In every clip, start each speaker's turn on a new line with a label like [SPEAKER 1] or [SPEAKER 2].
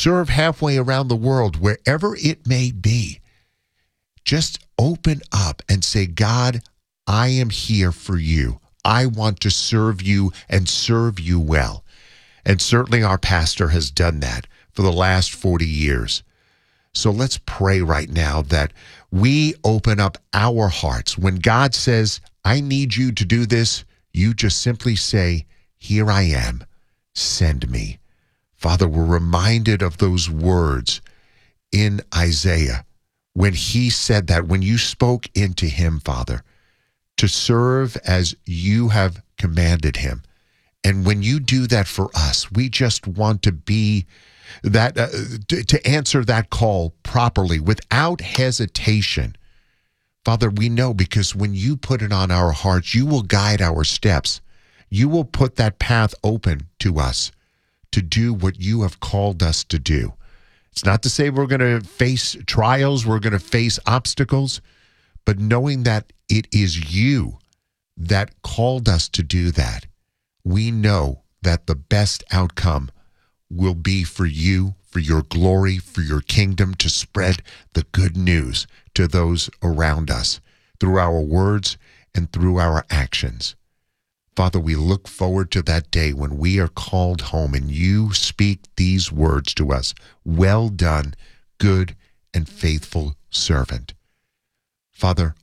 [SPEAKER 1] serve halfway around the world, wherever it may be. Just open up and say, God, I am here for you. I want to serve you and serve you well. And certainly our pastor has done that for the last 40 years. So let's pray right now that we open up our hearts. When God says, I need you to do this, you just simply say, here I am, send me. Father, we're reminded of those words in Isaiah when he said that, when you spoke into him, Father, to serve as you have commanded him. And when you do that for us, we just want to be that, to answer that call properly without hesitation. Father, we know because when you put it on our hearts, you will guide our steps. You will put that path open to us to do what you have called us to do. It's not to say we're going to face trials, we're going to face obstacles, but knowing that it is you that called us to do that, we know that the best outcome will be for you, for your glory, for your kingdom, to spread the good news to those around us through our words and through our actions. Father, we look forward to that day when we are called home and you speak these words to us. Well done, good and faithful servant. Father,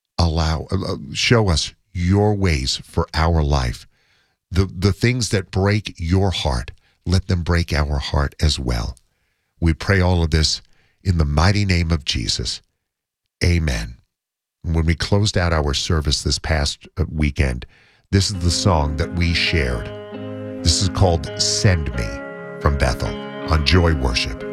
[SPEAKER 1] show us your ways for our life. The things that break your heart, let them break our heart as well. We pray all of this in the mighty name of Jesus. Amen. When we closed out our service this past weekend, this is the song that we shared. This is called Send Me from Bethel on Joy Worship.